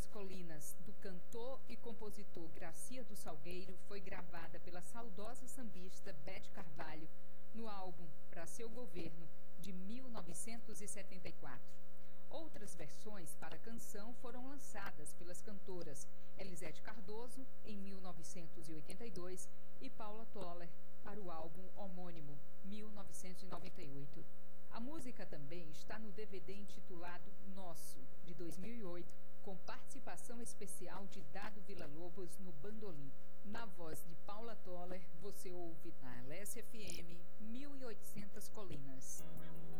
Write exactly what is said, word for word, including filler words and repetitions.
oitocentas Colinas, do cantor e compositor Gracia do Salgueiro, foi gravada pela saudosa sambista Beth Carvalho no álbum Pra Seu Governo, de mil novecentos e setenta e quatro. Outras versões para a canção foram lançadas pelas cantoras Elisete Cardoso, em mil novecentos e oitenta e dois, e Paula Toller, para o álbum homônimo, mil novecentos e noventa e oito. A música também está no D V D intitulado Nosso, de dois mil e oito, com participação especial de Dado Villa-Lobos no bandolim. Na voz de Paula Toller, você ouve na Alessia F M mil e oitocentas Colinas.